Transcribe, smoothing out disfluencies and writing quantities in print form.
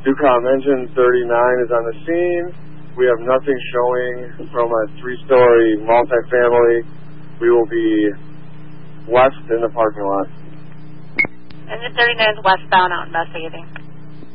Ducom Engine 39 is on the scene. We have nothing showing from a 3-story multifamily. We will be west in the parking lot. Engine 39 is westbound, out investigating.